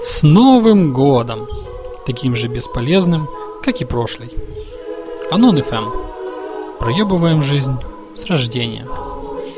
С Новым годом! Таким же бесполезным, как и прошлый. Анон FM. Проебываем жизнь с рождения.